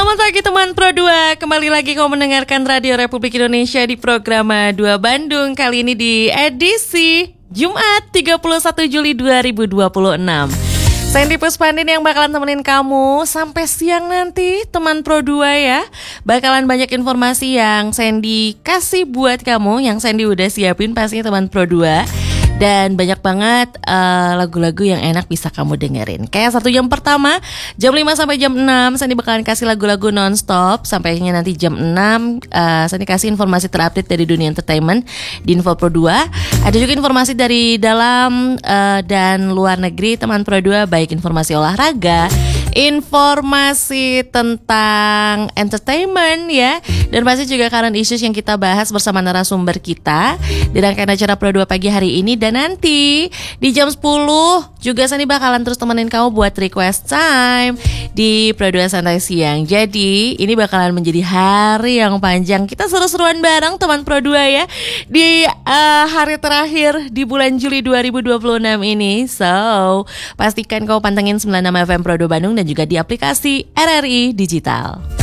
Selamat pagi teman Pro 2. Kembali lagi kau mendengarkan Radio Republik Indonesia di program 2 Bandung. Kali ini di edisi Jumat 31 Juli 2026. Sandy Puspandin yang bakalan temenin kamu sampai siang nanti teman Pro 2 ya. Bakalan banyak informasi yang Sandy kasih buat kamu, yang Sandy udah siapin pastinya teman Pro 2. Dan banyak banget lagu-lagu yang enak bisa kamu dengerin. Kayak 1 jam pertama jam 5 sampai jam 6 Sandy bakalan kasih lagu-lagu non-stop. Sampainya nanti jam 6 Sandy kasih informasi terupdate dari dunia entertainment di Info Pro 2. Ada juga informasi dari dalam dan luar negeri teman Pro 2. Baik informasi olahraga, informasi tentang entertainment ya, dan pasti juga current issues yang kita bahas bersama narasumber kita di rangkaian acara Pro 2 pagi hari ini. Dan nanti di jam 10 juga Sandy bakalan terus temenin kamu buat request time di Pro 2 Santai Siang. Jadi ini bakalan menjadi hari yang panjang. Kita seru-seruan bareng teman Pro 2 ya di hari terakhir di bulan Juli 2026 ini. So pastikan kau pantengin 96 FM Pro 2 Bandung dan juga di aplikasi RRI Digital.